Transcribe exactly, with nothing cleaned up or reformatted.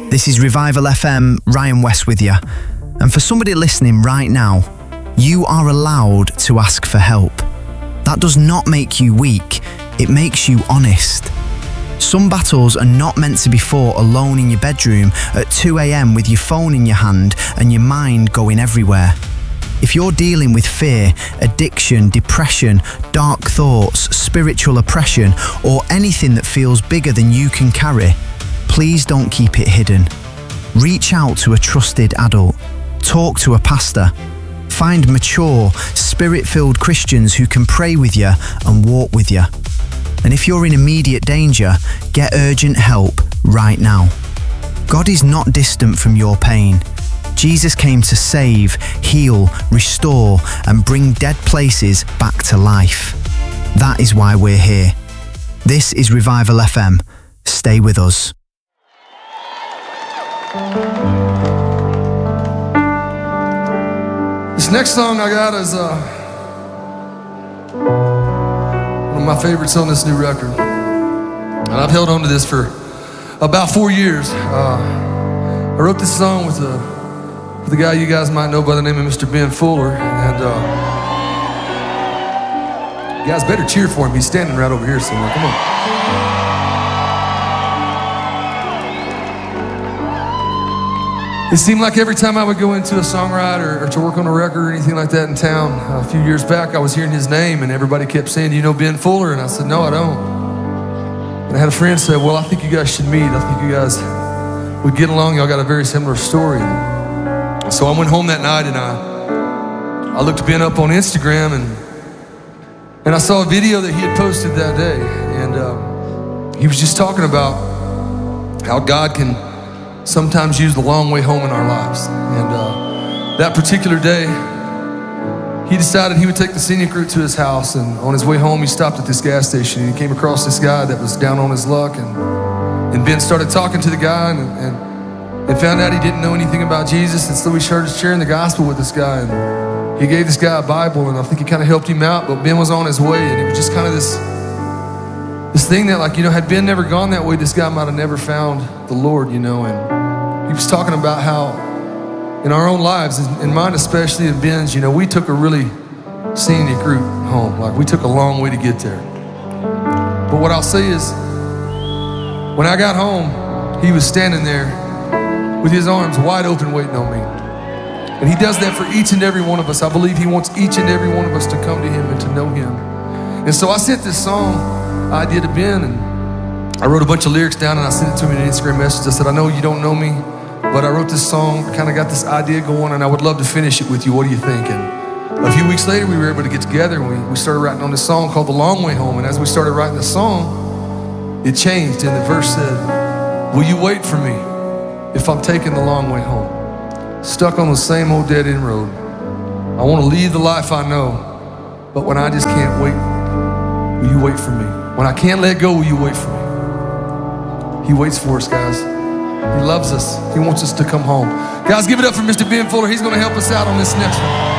This is Revival F M, Ryan West with you. And for somebody listening right now, you are allowed to ask for help. That does not make you weak, it makes you honest. Some battles are not meant to be fought alone in your bedroom at two a.m. with your phone in your hand and your mind going everywhere. If you're dealing with fear, addiction, depression, dark thoughts, spiritual oppression, or anything that feels bigger than you can carry, please don't keep it hidden. Reach out to a trusted adult. Talk to a pastor. Find mature, spirit-filled Christians who can pray with you and walk with you. And if you're in immediate danger, get urgent help right now. God is not distant from your pain. Jesus came to save, heal, restore, and bring dead places back to life. That is why we're here. This is Revival F M. Stay with us. This next song I got is uh, one of my favorites on this new record. And I've held on to this for about four years. Uh, I wrote this song with, a, with a guy you guys might know by the name of Mister Ben Fuller. And uh, you guys better cheer for him. He's standing right over here somewhere. Come on. It seemed like every time I would go into a songwriter or, or to work on a record or anything like that in town, uh, a few years back, I was hearing his name and everybody kept saying, do you know Ben Fuller? And I said, no, I don't. And I had a friend say, well, I think you guys should meet. I think you guys would get along. Y'all got a very similar story. And so I went home that night and I, I looked Ben up on Instagram and, and I saw a video that he had posted that day. And uh, he was just talking about how God can sometimes use the long way home in our lives. And uh, that particular day, he decided he would take the scenic route to his house, and on his way home, he stopped at this gas station, and he came across this guy that was down on his luck, and, and Ben started talking to the guy, and, and, and found out he didn't know anything about Jesus, and so he started sharing the gospel with this guy, and he gave this guy a Bible, and I think he kind of helped him out, but Ben was on his way, and it was just kind of this, this thing that, like, you know, had Ben never gone that way, this guy might have never found the Lord, you know, and he was talking about how in our own lives, in mine especially, and Ben's, you know, we took a really scenic route home. Like, we took a long way to get there. But what I'll say is, when I got home, he was standing there with his arms wide open waiting on me. And he does that for each and every one of us. I believe he wants each and every one of us to come to him and to know him. And so I sent this song idea to Ben, and I wrote a bunch of lyrics down and I sent it to him in an Instagram message. I said, I know you don't know me, but I wrote this song, kind of got this idea going, and I would love to finish it with you. What do you think? And a few weeks later, we were able to get together and we, we started writing on this song called The Long Way Home. And as we started writing the song, it changed. And the verse said, will you wait for me if I'm taking the long way home? Stuck on the same old dead end road. I want to leave the life I know, but when I just can't wait, will you wait for me? When I can't let go, will you wait for me? He waits for us, guys. He loves us. He wants us to come home. Guys, give it up for Mister Ben Fuller. He's going to help us out on this next one.